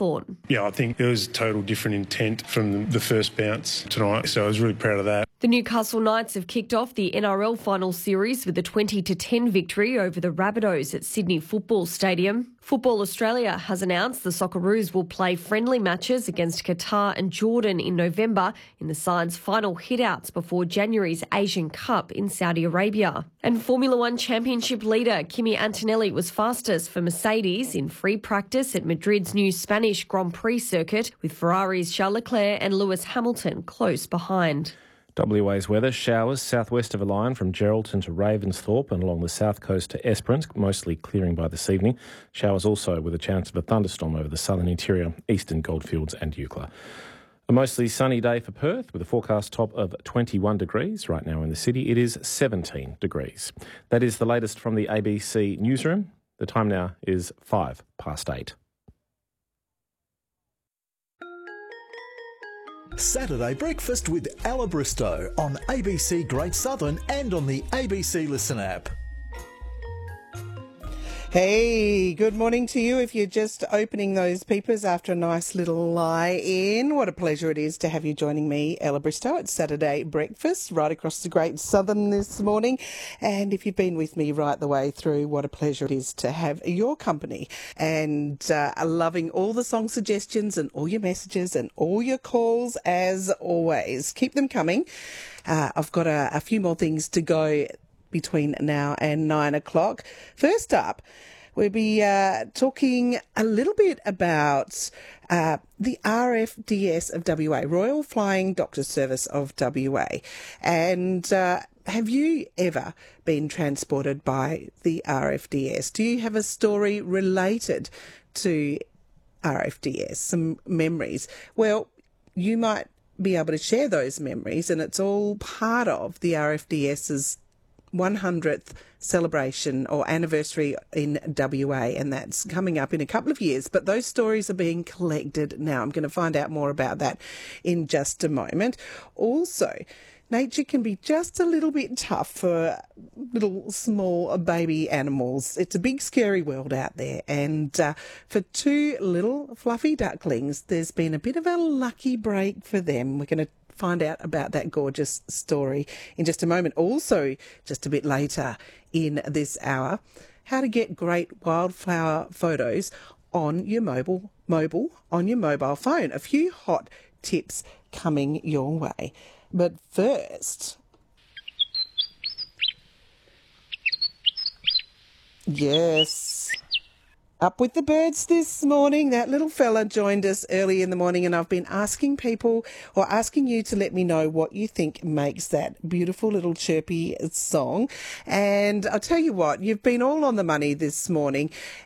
Hawthorn. Yeah, I think there was total different intent from the first bounce tonight, so I was really proud of that. The Newcastle Knights have kicked off the NRL final series with a 20-10 victory over the Rabbitohs at Sydney Football Stadium. Football Australia has announced the Socceroos will play friendly matches against Qatar and Jordan in November in the side's final hitouts before January's Asian Cup in Saudi Arabia. And Formula One Championship leader Kimi Antonelli was fastest for Mercedes in free practice at Madrid's new Spanish Grand Prix circuit, with Ferrari's Charles Leclerc and Lewis Hamilton close behind. WA's weather: showers southwest of a line from Geraldton to Ravensthorpe and along the south coast to Esperance, mostly clearing by this evening. Showers also with a chance of a thunderstorm over the southern interior, eastern Goldfields and Eucla. A mostly sunny day for Perth with a forecast top of 21 degrees. Right now in the city it is 17 degrees. That is the latest from the ABC newsroom. The time now is 8:05. Saturday Breakfast with Ella Bristow on ABC Great Southern and on the ABC Listen app. Hey, good morning to you. If you're just opening those peepers after a nice little lie-in, what a pleasure it is to have you joining me, Ella Bristow, at Saturday Breakfast right across the Great Southern this morning. And if you've been with me right the way through, what a pleasure it is to have your company. And loving all the song suggestions and all your messages and all your calls as always. Keep them coming. I've got a few more things to go between now and 9 o'clock. First up, we'll be talking a little bit about the RFDS of WA, Royal Flying Doctor Service of WA. And have you ever been transported by the RFDS? Do you have a story related to RFDS, some memories? Well, you might be able to share those memories, and it's all part of the RFDS's 100th celebration or anniversary in WA, and that's coming up in a couple of years. But those stories are being collected now. I'm going to find out more about that in just a moment. Also, nature can be just a little bit tough for little small baby animals. It's a big scary world out there, and for two little fluffy ducklings, there's been a bit of a lucky break for them. We're going to find out about that gorgeous story in just a moment. Also, just a bit later in this hour, how to get great wildflower photos on your mobile phone. A few hot tips coming your way. But first, yes, up with the birds this morning. That little fella joined us early in the morning, and I've been asking people, or asking you, to let me know what you think makes that beautiful little chirpy song. And I'll tell you what, you've been all on the money this morning.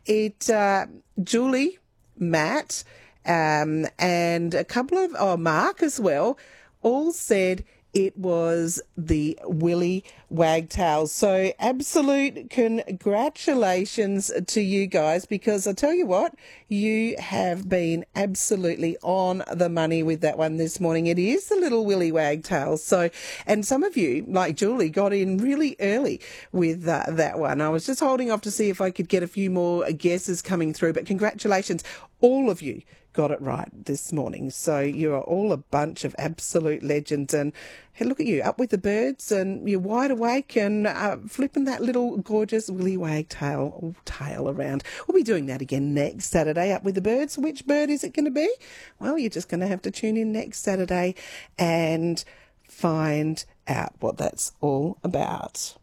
Julie, Matt, and a couple of, Mark as well, all said it was the Willy Wagtails. So absolute congratulations to you guys, because I tell you what, you have been absolutely on the money with that one this morning. It is the little Willy Wagtails. So, and some of you, like Julie, got in really early with that one. I was just holding off to see if I could get a few more guesses coming through, but congratulations, all of you got it right this morning. So you are all a bunch of absolute legends, and hey, look at you, up with the birds, and you're wide awake and flipping that little gorgeous Willy Wagtail tail around. We'll be doing that again next Saturday, up with the birds. Which bird is it going to be? Well, you're just going to have to tune in next Saturday and find out what that's all about.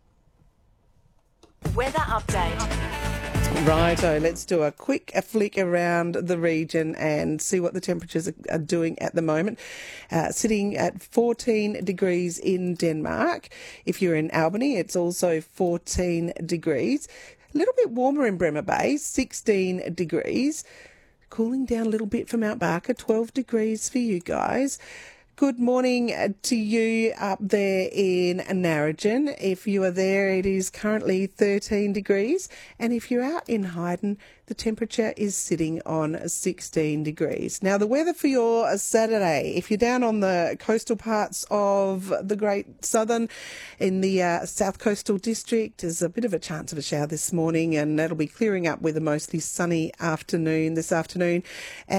Weather update. Righto, let's do a quick flick around the region and see what the temperatures are doing at the moment. Sitting at 14 degrees in Denmark. If you're in Albany, it's also 14 degrees. A little bit warmer in Bremer Bay, 16 degrees. Cooling down a little bit for Mount Barker, 12 degrees for you guys. Good morning to you up there in Narrogin. If you are there, it is currently 13 degrees. And if you're out in Hayden, the temperature is sitting on 16 degrees. Now, the weather for your Saturday, if you're down on the coastal parts of the Great Southern in the South Coastal District, there's a bit of a chance of a shower this morning, and that'll be clearing up with a mostly sunny afternoon this afternoon.